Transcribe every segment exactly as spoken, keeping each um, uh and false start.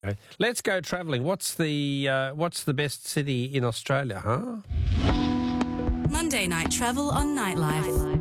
Okay. Let's go travelling. What's the uh, what's the best city in Australia, huh? Monday Night Travel on Nightlife.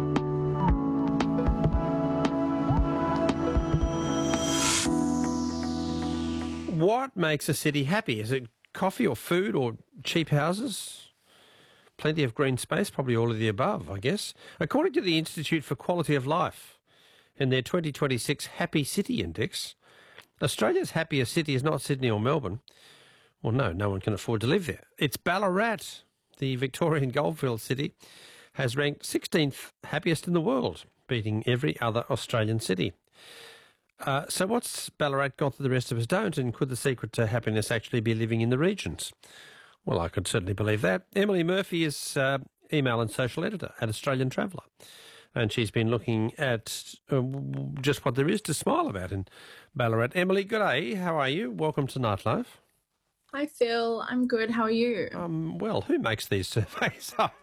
What makes a city happy? Is it coffee or food or cheap houses? Plenty of green space, probably all of the above, I guess. According to the Institute for Quality of Life, in their twenty twenty-six Happy City Index, Australia's happiest city is not Sydney or Melbourne. Well, no, no one can afford to live there. It's Ballarat. The Victorian goldfield city has ranked sixteenth happiest in the world, beating every other Australian city. Uh, so what's Ballarat got that the rest of us don't, and could the secret to happiness actually be living in the regions? Well, I could certainly believe that. Emily Murphy is uh, email and social editor at Australian Traveller, and she's been looking at uh, just what there is to smile about in Ballarat. Emily, good day. How are you? Welcome to Nightlife. Hi, Phil. I'm good. How are you? Um, well, who makes these surveys up?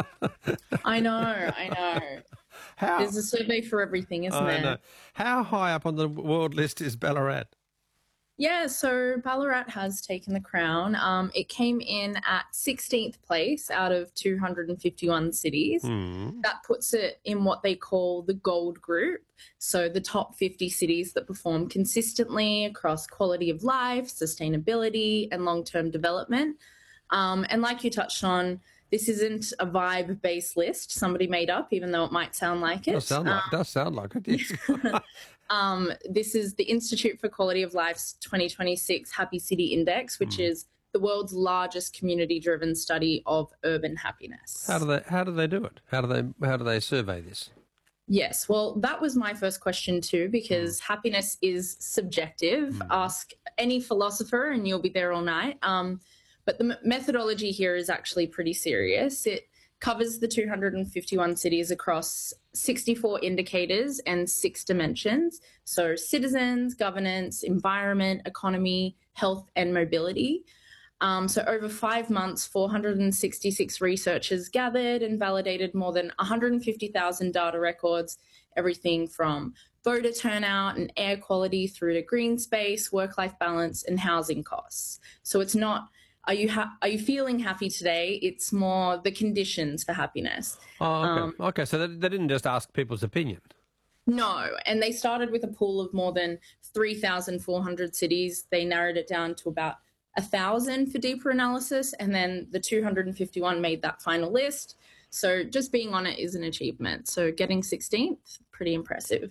I know, I know. How? There's a survey for everything, isn't I there? know. How high up on the world list is Ballarat? Yeah, so Ballarat has taken the crown. Um, it came in at sixteenth place out of two hundred fifty-one cities. Mm. That puts it in what they call the gold group. So the top fifty cities that perform consistently across quality of life, sustainability, and long-term development. Um, and like you touched on, this isn't a vibe-based list somebody made up, even though it might sound like it. Does sound like, Um, does sound like it. Yes. Um, this is the Institute for Quality of Life's twenty twenty-six Happy City Index, which Mm. is the world's largest community-driven study of urban happiness. How do they how do they do it? How do they how do they survey this? Yes, well, that was my first question too, because happiness is subjective. Mm. Ask any philosopher and you'll be there all night. Um, but the m- methodology here is actually pretty serious. It covers the two hundred fifty-one cities across sixty-four indicators and six dimensions. So citizens, governance, environment, economy, health, and mobility. Um, so over five months, four hundred sixty-six researchers gathered and validated more than one hundred fifty thousand data records, everything from voter turnout and air quality through to green space, work-life balance, and housing costs. So it's not, are you ha- are you feeling happy today? It's more the conditions for happiness. Oh, okay. Um, okay, so they, they didn't just ask people's opinion. No, and they started with a pool of more than three thousand four hundred cities. They narrowed it down to about one thousand for deeper analysis, and then the two hundred fifty-one made that final list. So just being on it is an achievement. So getting sixteenth, pretty impressive.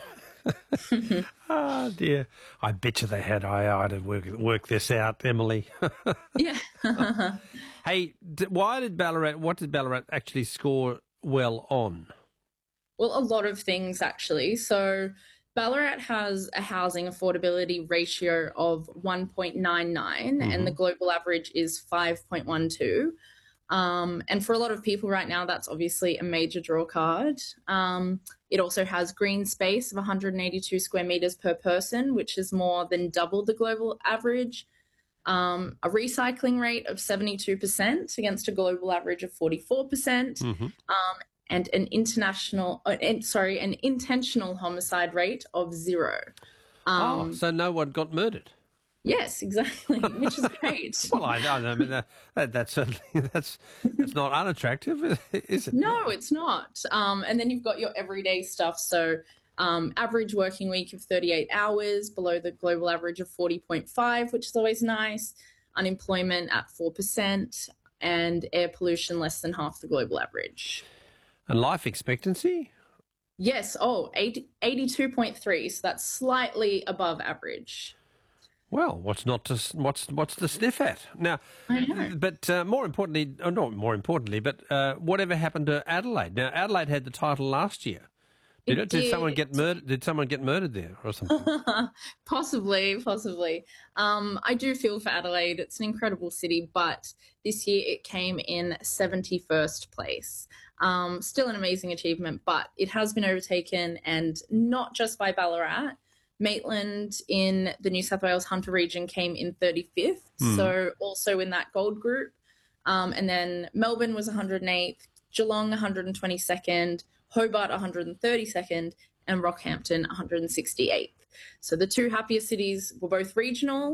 Oh, dear. I bet you they had I I to work, work this out, Emily. Yeah. Hey, d- why did Ballarat, what did Ballarat actually score well on? Well, a lot of things, actually. So Ballarat has a housing affordability ratio of one point nine nine, Mhm. and the global average is five point one two. Um, and for a lot of people right now, that's obviously a major draw card. Um, it also has green space of one hundred eighty-two square metres per person, which is more than double the global average. Um, a recycling rate of seventy-two percent against a global average of forty-four percent. Mm-hmm. Um, and an international, uh, and, sorry, an intentional homicide rate of zero. Um, oh, so no one got murdered. Yes, exactly, which is great. Well, I, I mean, that, that, that's certainly, that's, that's not unattractive, is it? No, it's not. Um, and then you've got your everyday stuff. So um, average working week of thirty-eight hours, below the global average of forty point five, which is always nice. Unemployment at four percent, and air pollution less than half the global average. And life expectancy? Yes, oh, eighty, eighty-two point three, so that's slightly above average. Well, what's not to what's what's to sniff at now? I know. But uh, more importantly, or not more importantly, but uh, whatever happened to Adelaide? Now, Adelaide had the title last year. Did it? It Did someone did. get murdered? Did someone get murdered there or something? Possibly, possibly. Um, I do feel for Adelaide. It's an incredible city, but this year it came in seventy-first place. Um, still an amazing achievement, but it has been overtaken, and not just by Ballarat. Maitland in the New South Wales Hunter region came in thirty-fifth, Hmm. so also in that gold group. Um, and then Melbourne was one hundred eighth, Geelong one hundred twenty-second, Hobart one hundred thirty-second, and Rockhampton one hundred sixty-eighth. So the two happiest cities were both regional,